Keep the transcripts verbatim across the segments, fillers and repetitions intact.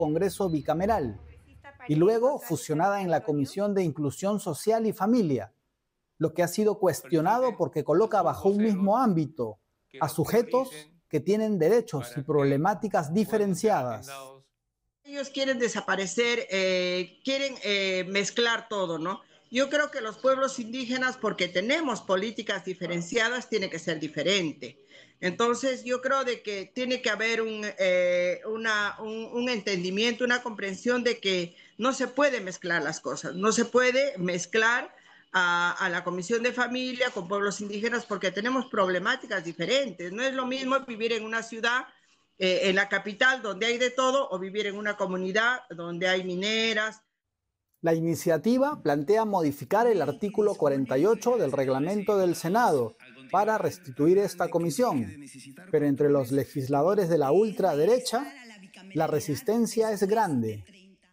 Congreso bicameral y luego fusionada en la Comisión de Inclusión Social y Familia, lo que ha sido cuestionado porque coloca bajo un mismo ámbito a sujetos que tienen derechos y problemáticas diferenciadas. Ellos quieren desaparecer, eh, quieren eh, mezclar todo, ¿no? Yo creo que los pueblos indígenas, porque tenemos políticas diferenciadas, tiene que ser diferente. Entonces, yo creo de que tiene que haber un, eh, una, un, un entendimiento, una comprensión de que no se puede mezclar las cosas, no se puede mezclar a, a la Comisión de Familia con pueblos indígenas porque tenemos problemáticas diferentes. No es lo mismo vivir en una ciudad, eh, en la capital, donde hay de todo, o vivir en una comunidad donde hay mineras. La iniciativa plantea modificar el artículo cuarenta y ocho del reglamento del Senado para restituir esta comisión, pero entre los legisladores de la ultraderecha, la resistencia es grande.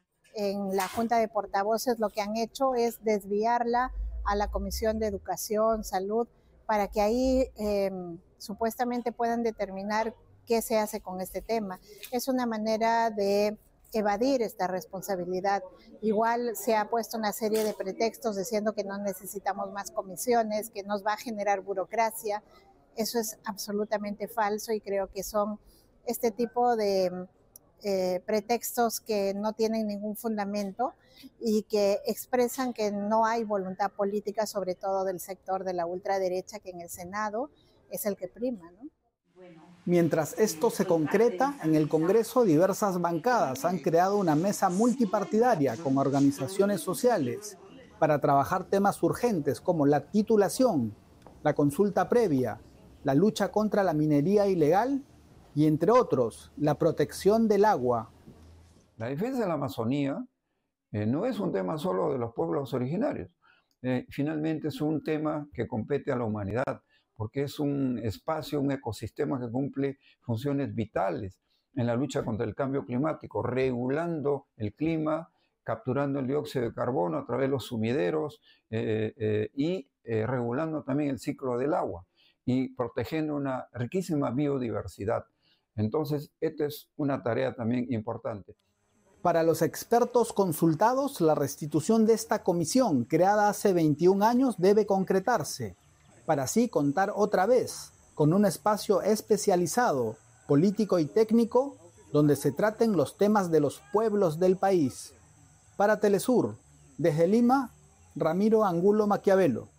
En la Junta de Portavoces lo que han hecho es desviarla a la Comisión de Educación, Salud, para que ahí eh, supuestamente puedan determinar qué se hace con este tema. Es una manera de evadir esta responsabilidad. Igual se ha puesto una serie de pretextos diciendo que no necesitamos más comisiones, que nos va a generar burocracia. Eso es absolutamente falso y creo que son este tipo de eh, pretextos que no tienen ningún fundamento y que expresan que no hay voluntad política, sobre todo del sector de la ultraderecha, que en el Senado es el que prima, ¿no? Mientras esto se concreta, en el Congreso diversas bancadas han creado una mesa multipartidaria con organizaciones sociales para trabajar temas urgentes como la titulación, la consulta previa, la lucha contra la minería ilegal y, entre otros, la protección del agua. La defensa de la Amazonía eh, no es un tema solo de los pueblos originarios. Eh, finalmente es un tema que compete a la humanidad, porque es un espacio, un ecosistema que cumple funciones vitales en la lucha contra el cambio climático, regulando el clima, capturando el dióxido de carbono a través de los sumideros eh, eh, y eh, regulando también el ciclo del agua y protegiendo una riquísima biodiversidad. Entonces, esta es una tarea también importante. Para los expertos consultados, la restitución de esta comisión, creada hace veintiún años, debe concretarse, para así contar otra vez con un espacio especializado, político y técnico, donde se traten los temas de los pueblos del país. Para Telesur, desde Lima, Ramiro Angulo Maquiavelo.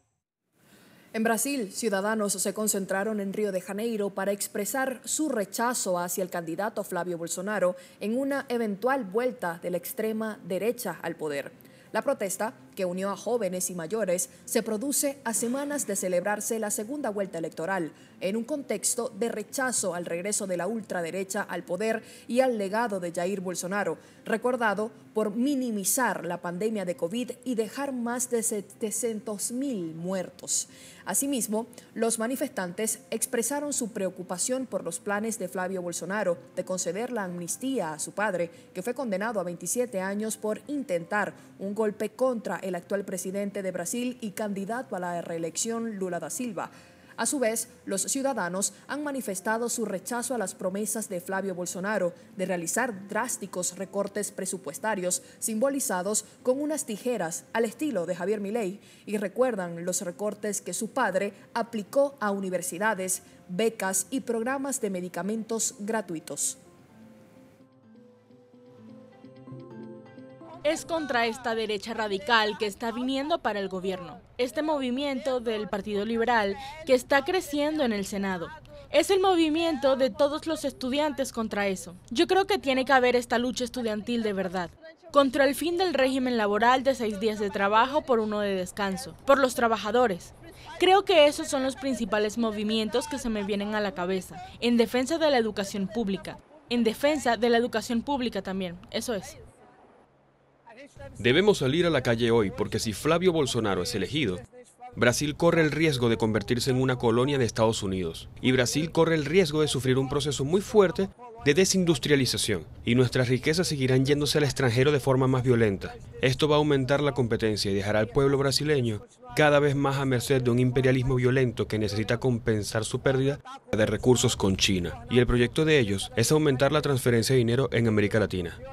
En Brasil, ciudadanos se concentraron en Río de Janeiro para expresar su rechazo hacia el candidato Flavio Bolsonaro en una eventual vuelta de la extrema derecha al poder. La protesta, que unió a jóvenes y mayores, se produce a semanas de celebrarse la segunda vuelta electoral, en un contexto de rechazo al regreso de la ultraderecha al poder y al legado de Jair Bolsonaro, recordado por minimizar la pandemia de COVID y dejar más de setecientos mil muertos. Asimismo, los manifestantes expresaron su preocupación por los planes de Flavio Bolsonaro de conceder la amnistía a su padre, que fue condenado a veintisiete años por intentar un golpe contra el actual presidente de Brasil y candidato a la reelección Lula da Silva. A su vez, los ciudadanos han manifestado su rechazo a las promesas de Flavio Bolsonaro de realizar drásticos recortes presupuestarios simbolizados con unas tijeras al estilo de Javier Milei y recuerdan los recortes que su padre aplicó a universidades, becas y programas de medicamentos gratuitos. Es contra esta derecha radical que está viniendo para el gobierno, este movimiento del Partido Liberal que está creciendo en el Senado. Es el movimiento de todos los estudiantes contra eso. Yo creo que tiene que haber esta lucha estudiantil de verdad, contra el fin del régimen laboral de seis días de trabajo por uno de descanso, por los trabajadores. Creo que esos son los principales movimientos que se me vienen a la cabeza, en defensa de la educación pública, en defensa de la educación pública también, eso es. Debemos salir a la calle hoy porque si Flavio Bolsonaro es elegido, Brasil corre el riesgo de convertirse en una colonia de Estados Unidos y Brasil corre el riesgo de sufrir un proceso muy fuerte de desindustrialización y nuestras riquezas seguirán yéndose al extranjero de forma más violenta. Esto va a aumentar la competencia y dejará al pueblo brasileño cada vez más a merced de un imperialismo violento que necesita compensar su pérdida de recursos con China. Y el proyecto de ellos es aumentar la transferencia de dinero en América Latina.